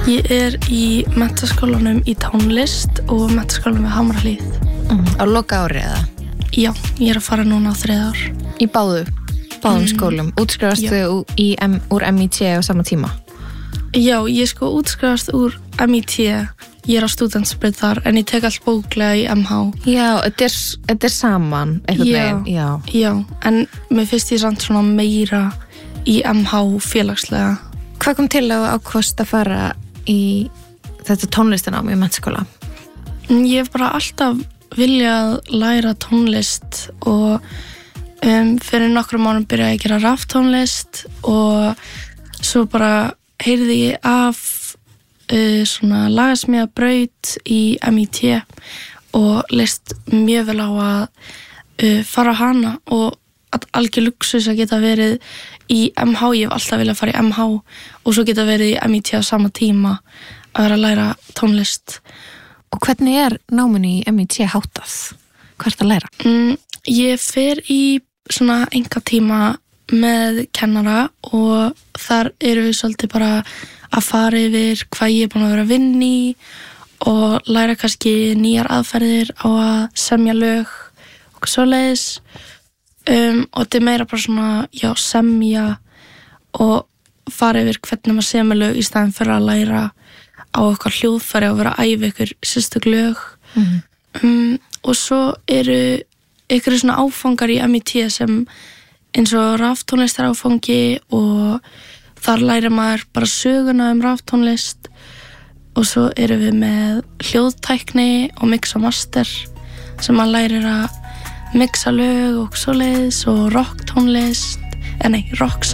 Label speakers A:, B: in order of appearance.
A: Ég í menntaskólanum í tónlist og menntaskólanum við Hamrahlíð.
B: Á loka ári eða?
A: Já, ég að fara núna á 3 ár.
B: Í báðum skólum. Útskrifastu úr MIT á sama tíma?
A: Já, ég útskrifast úr MIT. Ég á stúdentsbraut þar, en ég tek allt bóklega í MH.
B: Já, þetta saman einhvern veginn.
A: Já, en mér finnst ég samt svona meira í MH félagslega.
B: Hvað kom til að ákvast að fara í þetta tónlistinám í menntaskóla?
A: Ég hef bara alltaf viljað læra tónlist og fyrir nokkrum mánuðum byrjaði ég að gera raftónlist og svo bara heyrði ég af svona lagasmíðabraut í MIT og leist mjög vel á að fara á hana og algjör luxus að geta verið í MH. Ég hef alltaf viljað fara í MH og svo geta verið í MIT á sama tíma að vera að læra tónlist.
B: Og hvernig náminu í MIT háttað? Hvað ertu að læra?
A: Ég fer í svona engatíma með kennara og þar við svolítið bara að fara yfir hvað ég búin að vera að vinna í og læra kannski nýjar aðferðir á að semja lög og svoleiðis. Og þetta meira bara svona, semja og fara yfir hvernig maður semur lög í staðinn fyrir að læra á eitthvað hljóðfæri og vera að æfa ykkur sérstök lög. Og svo ykkur svona áfangar í MIT sem eins og raftónlistar áfangi og þar læra maður bara söguna raftónlist og svo við með hljóðtækni og mix og master sem maður lærir að mixa lög og svoleiðis og rocktónlist, rock